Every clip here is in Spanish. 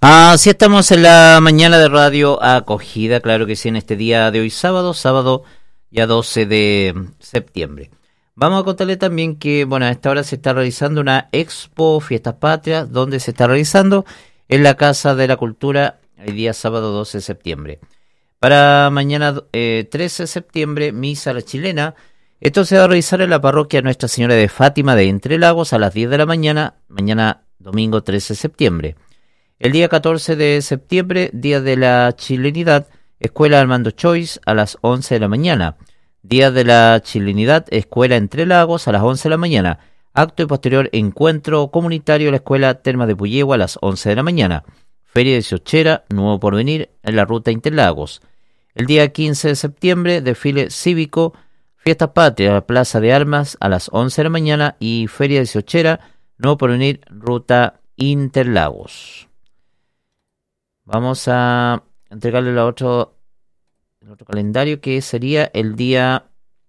Así estamos en la mañana de Radio Acogida, claro que sí, en este día de hoy sábado ya 12 de septiembre. Vamos a contarle también que, bueno, a esta hora se está realizando una expo Fiestas Patrias, donde se está realizando en la Casa de la Cultura, el día sábado 12 de septiembre. Para mañana 13 de septiembre, Misa a la Chilena. Esto se va a realizar en la parroquia Nuestra Señora de Fátima de Entre Lagos a las 10 de la mañana, mañana domingo 13 de septiembre. El día 14 de septiembre, Día de la Chilenidad, Escuela Armando Choice a las 11 de la mañana. Día de la Chilenidad, Escuela Entre Lagos a las 11 de la mañana. Acto y posterior encuentro comunitario en la Escuela Termas de Puyehua a las 11 de la mañana. Feria de Xiochera, Nuevo Porvenir en la ruta Interlagos. El día 15 de septiembre, desfile cívico, Fiestas Patrias, Plaza de Armas a las 11 de la mañana y Feria de Xiochera, Nuevo Porvenir, ruta Interlagos. Vamos a entregarle el otro calendario, que sería el día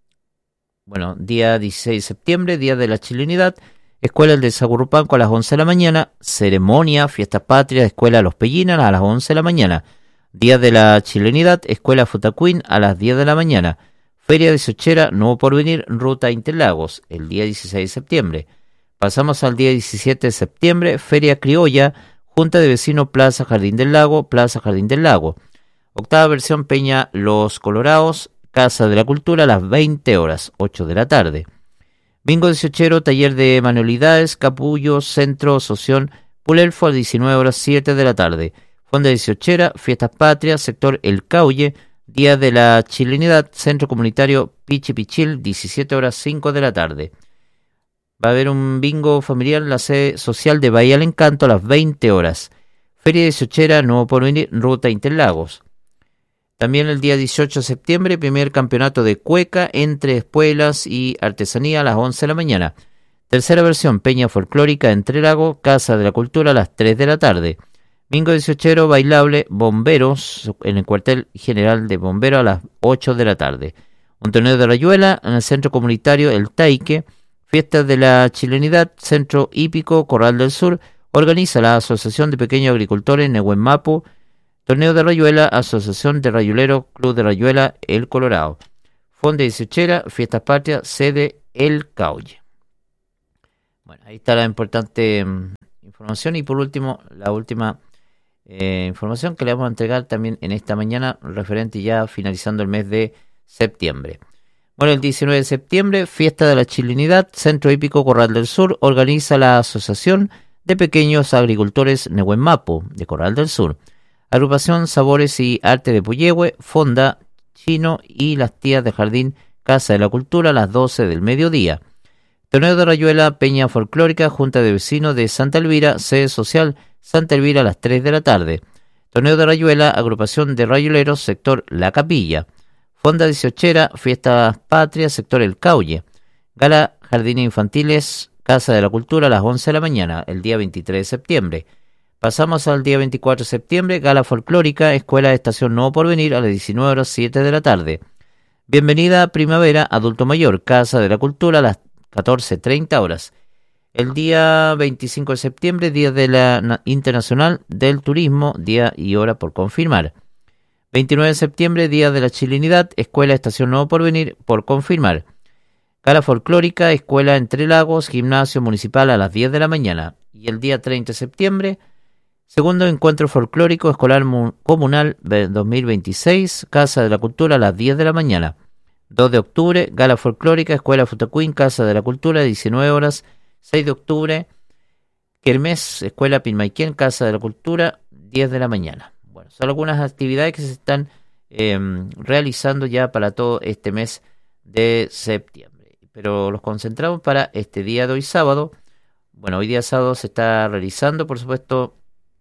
16 de septiembre, Día de la Chilenidad, Escuela del Sagurrupanco a las 11 de la mañana, ceremonia, Fiestas Patrias, Escuela Los Pellinas a las 11 de la mañana, Día de la Chilenidad, Escuela Futacuín a las 10 de la mañana, Feria de Xiochera, Nuevo Porvenir, ruta Interlagos, el día 16 de septiembre. Pasamos al día 17 de septiembre, Feria Criolla, Junta de Vecinos Plaza Jardín del Lago, Plaza Jardín del Lago. Octava versión Peña Los Colorados, Casa de la Cultura a las 20 horas, 8 de la tarde. Bingo de Xiochero, Taller de Manualidades, Capullo, Centro, Soción, Pulelfo a las 19 horas, 7 de la tarde. Fonda de Xiochera, Fiestas Patrias, Sector El Cauye, Día de la Chilenidad, Centro Comunitario Pichipichil, 17 horas, 5 de la tarde. Va a haber un bingo familiar en la sede social de Bahía del Encanto a las 20 horas. Feria de Xiochera, Nuevo Porvenir, ruta Interlagos. También el día 18 de septiembre, primer campeonato de cueca entre espuelas y artesanía a las 11 de la mañana. Tercera versión, Peña Folclórica Entre Lagos, Casa de la Cultura a las 3 de la tarde. Bingo de Xiochero, bailable, bomberos en el cuartel general de bomberos a las 8 de la tarde. Un torneo de rayuela en el centro comunitario El Taique. Fiestas de la Chilenidad, Centro Hípico, Corral del Sur, organiza la Asociación de Pequeños Agricultores Nehuen Mapu, Torneo de Rayuela, Asociación de Rayuleros, Club de Rayuela, El Colorado. Fonda de Xiochera, Fiestas Patrias, sede El Cauye. Bueno, ahí está la importante información. Y por último, la última información que le vamos a entregar también en esta mañana, referente ya finalizando el mes de septiembre. Bueno, el 19 de septiembre, Fiesta de la Chilenidad, Centro Hípico Corral del Sur, organiza la Asociación de Pequeños Agricultores Nehuen Mapu, de Corral del Sur. Agrupación Sabores y Arte de Puyehue, Fonda, Chino y las Tías de Jardín, Casa de la Cultura a las 12 del mediodía. Torneo de Rayuela, Peña Folclórica, Junta de Vecinos de Santa Elvira, sede social, Santa Elvira a las 3 de la tarde. Torneo de Rayuela, Agrupación de Rayuleros, sector La Capilla. Fonda de Xiochera, Fiestas Patrias, sector El Cauye. Gala Jardines Infantiles, Casa de la Cultura a las 11 de la mañana, el día 23 de septiembre. Pasamos al día 24 de septiembre, Gala Folclórica, Escuela de Estación Nuevo Porvenir a las 19 horas, 7 de la tarde. Bienvenida Primavera, Adulto Mayor, Casa de la Cultura a las 14:30 horas. El día 25 de septiembre, Día de la Internacional del Turismo, día y hora por confirmar. 29 de septiembre, Día de la Chilenidad, Escuela Estación Nuevo Porvenir, por confirmar. Gala Folclórica, Escuela Entre Lagos, Gimnasio Municipal a las 10 de la mañana. Y el día 30 de septiembre, segundo Encuentro Folclórico Escolar Comunal 2026, Casa de la Cultura a las 10 de la mañana. 2 de octubre, Gala Folclórica, Escuela Futacuín, Casa de la Cultura, 19 horas. 6 de octubre, Kermés, Escuela Pinmaiquén, Casa de la Cultura, 10 de la mañana. Bueno, son algunas actividades que se están realizando ya para todo este mes de septiembre. Pero los concentramos para este día de hoy sábado. Bueno, hoy día sábado se está realizando, por supuesto,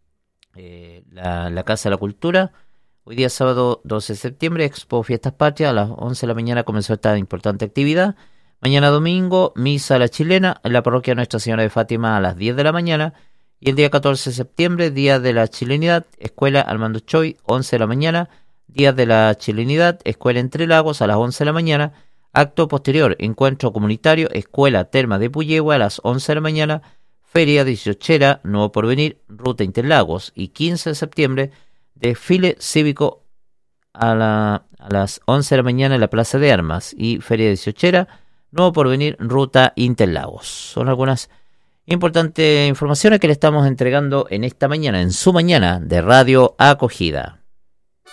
la Casa de la Cultura. Hoy día sábado 12 de septiembre, Expo Fiestas Patrias, a las 11 de la mañana comenzó esta importante actividad. Mañana domingo, Misa a la Chilena en la parroquia Nuestra Señora de Fátima a las 10 de la mañana. Y el día 14 de septiembre, Día de la Chilenidad, Escuela Armando Choy, 11 de la mañana. Día de la Chilenidad, Escuela Entre Lagos a las 11 de la mañana. Acto posterior, Encuentro Comunitario, Escuela Termas de Puyehue a las 11 de la mañana. Feria 18, Nuevo Porvenir, Ruta Interlagos. Y 15 de septiembre, desfile cívico a las 11 de la mañana en la Plaza de Armas. Y Feria 18, Nuevo Porvenir, Ruta Interlagos. Son algunas importantes informaciones que le estamos entregando en esta mañana, en su mañana de Radio Acogida.